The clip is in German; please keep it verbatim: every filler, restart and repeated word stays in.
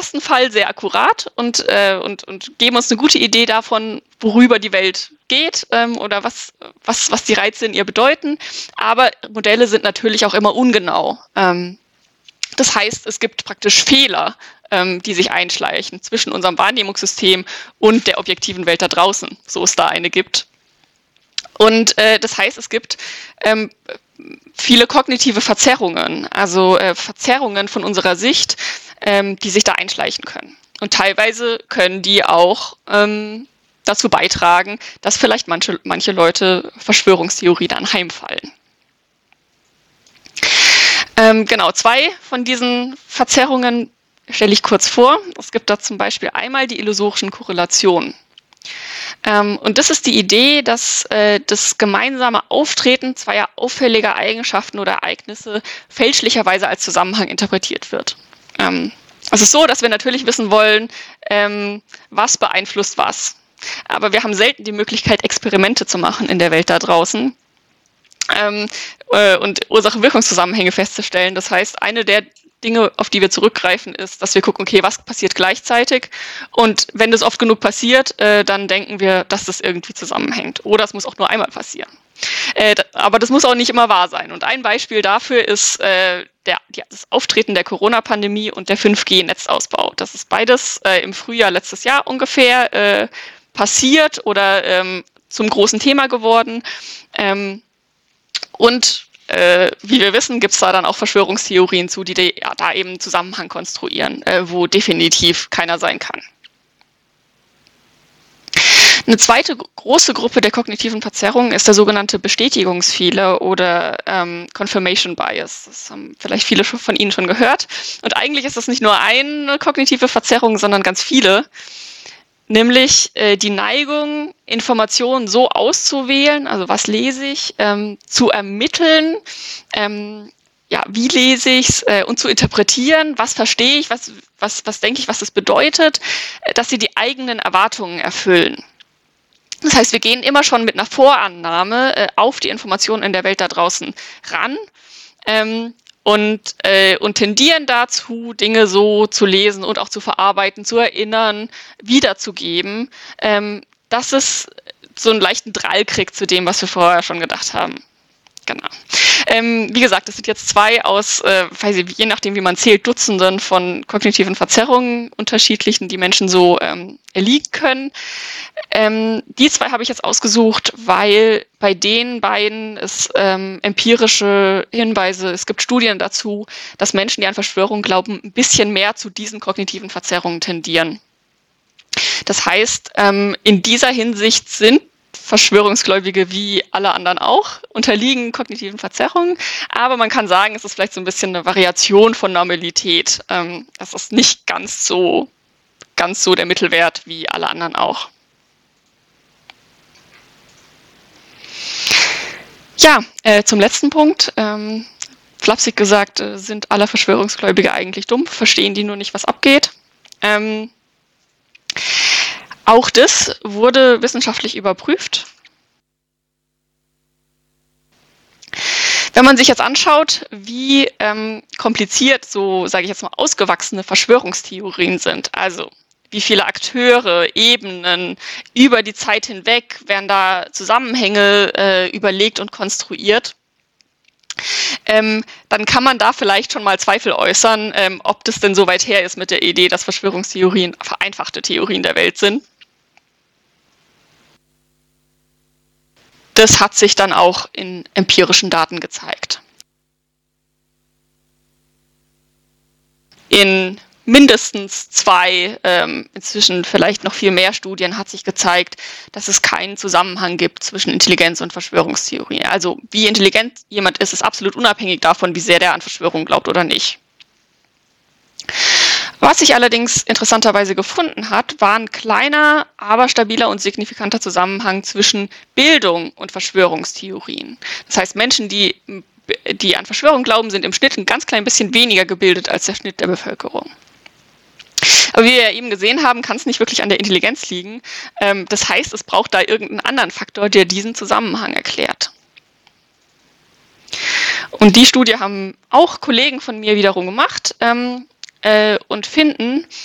besten Fall sehr akkurat und, äh, und, und geben uns eine gute Idee davon, worüber die Welt geht ähm, oder was, was, was die Reize in ihr bedeuten. Aber Modelle sind natürlich auch immer ungenau. Ähm, das heißt, es gibt praktisch Fehler, ähm, die sich einschleichen zwischen unserem Wahrnehmungssystem und der objektiven Welt da draußen, so es da eine gibt. Und äh, das heißt, es gibt ähm, viele kognitive Verzerrungen, also äh, Verzerrungen von unserer Sicht, ähm, die sich da einschleichen können. Und teilweise können die auch ähm, dazu beitragen, dass vielleicht manche, manche Leute Verschwörungstheorien anheimfallen. Ähm, genau, zwei von diesen Verzerrungen stelle ich kurz vor. Es gibt da zum Beispiel einmal die illusorischen Korrelationen. Ähm, und das ist die Idee, dass äh, das gemeinsame Auftreten zweier auffälliger Eigenschaften oder Ereignisse fälschlicherweise als Zusammenhang interpretiert wird. Ähm, es ist so, dass wir natürlich wissen wollen, ähm, was beeinflusst was. Aber wir haben selten die Möglichkeit, Experimente zu machen in der Welt da draußen ähm, äh, und Ursache-Wirkungszusammenhänge festzustellen. Das heißt, eine der Dinge, auf die wir zurückgreifen, ist, dass wir gucken, okay, was passiert gleichzeitig? Und wenn das oft genug passiert, äh, dann denken wir, dass das irgendwie zusammenhängt. Oder es muss auch nur einmal passieren. Äh, aber das muss auch nicht immer wahr sein. Und ein Beispiel dafür ist äh, der, die, das Auftreten der Corona-Pandemie und der fünf G-Netzausbau. Das ist beides äh, im Frühjahr letztes Jahr ungefähr äh, passiert oder ähm, zum großen Thema geworden. Ähm, und Äh, wie wir wissen, gibt es da dann auch Verschwörungstheorien zu, die, die ja, da eben einen Zusammenhang konstruieren, äh, wo definitiv keiner sein kann. Eine zweite große Gruppe der kognitiven Verzerrungen ist der sogenannte Bestätigungsfehler oder ähm, Confirmation Bias. Das haben vielleicht viele von Ihnen schon gehört. Und eigentlich ist das nicht nur eine kognitive Verzerrung, sondern ganz viele. Nämlich äh, die Neigung, Informationen so auszuwählen, also was lese ich, ähm, zu ermitteln, ähm, ja, wie lese ich es äh, und zu interpretieren, was verstehe ich, was, was, was denke ich, was das bedeutet, äh, dass sie die eigenen Erwartungen erfüllen. Das heißt, wir gehen immer schon mit einer Vorannahme äh, auf die Informationen in der Welt da draußen ran. Ähm, Und, äh, und tendieren dazu, Dinge so zu lesen und auch zu verarbeiten, zu erinnern, wiederzugeben, ähm, dass es so einen leichten Drall kriegt zu dem, was wir vorher schon gedacht haben. Genau. Ähm, wie gesagt, das sind jetzt zwei aus, äh, weiß ich, je nachdem wie man zählt, Dutzenden von kognitiven Verzerrungen, unterschiedlichen, die Menschen so ähm, erliegen können. Ähm, die zwei habe ich jetzt ausgesucht, weil bei den beiden es ähm, empirische Hinweise, es gibt Studien dazu, dass Menschen, die an Verschwörungen glauben, ein bisschen mehr zu diesen kognitiven Verzerrungen tendieren. Das heißt, ähm, in dieser Hinsicht sind Verschwörungsgläubige wie alle anderen auch, unterliegen kognitiven Verzerrungen, aber man kann sagen, es ist vielleicht so ein bisschen eine Variation von Normalität. Ähm, es ist nicht ganz so, ganz so der Mittelwert wie alle anderen auch. Ja, äh, zum letzten Punkt. Ähm, flapsig gesagt, äh, sind alle Verschwörungsgläubige eigentlich dumm, verstehen die nur nicht, was abgeht. Ähm, Auch das wurde wissenschaftlich überprüft. Wenn man sich jetzt anschaut, wie ähm, kompliziert so, sage ich jetzt mal, ausgewachsene Verschwörungstheorien sind, also wie viele Akteure, Ebenen über die Zeit hinweg werden da Zusammenhänge äh, überlegt und konstruiert, ähm, dann kann man da vielleicht schon mal Zweifel äußern, ähm, ob das denn so weit her ist mit der Idee, dass Verschwörungstheorien vereinfachte Theorien der Welt sind. Das hat sich dann auch in empirischen Daten gezeigt. In mindestens zwei, ähm, inzwischen vielleicht noch viel mehr Studien hat sich gezeigt, dass es keinen Zusammenhang gibt zwischen Intelligenz und Verschwörungstheorie. Also wie intelligent jemand ist, ist absolut unabhängig davon, wie sehr der an Verschwörung glaubt oder nicht. Was sich allerdings interessanterweise gefunden hat, war ein kleiner, aber stabiler und signifikanter Zusammenhang zwischen Bildung und Verschwörungstheorien. Das heißt, Menschen, die, die an Verschwörung glauben, sind im Schnitt ein ganz klein bisschen weniger gebildet als der Schnitt der Bevölkerung. Aber wie wir eben gesehen haben, kann es nicht wirklich an der Intelligenz liegen. Das heißt, es braucht da irgendeinen anderen Faktor, der diesen Zusammenhang erklärt. Und die Studie haben auch Kollegen von mir wiederum gemacht. Und finden,